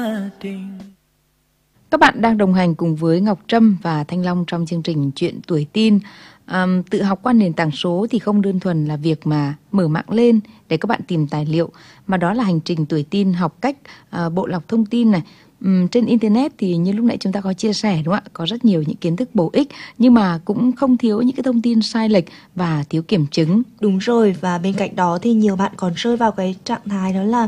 Các bạn đang đồng hành cùng với Ngọc Trâm và Thanh Long trong chương trình Chuyện tuổi tin. Tự học qua nền tảng số thì không đơn thuần là việc mà mở mạng lên để các bạn tìm tài liệu, mà đó là hành trình tuổi tin học cách bộ lọc thông tin này. Trên Internet thì như lúc nãy chúng ta có chia sẻ đúng không ạ? Có rất nhiều những kiến thức bổ ích, nhưng mà cũng không thiếu những cái thông tin sai lệch và thiếu kiểm chứng. Đúng rồi, và bên cạnh đó thì nhiều bạn còn rơi vào cái trạng thái đó là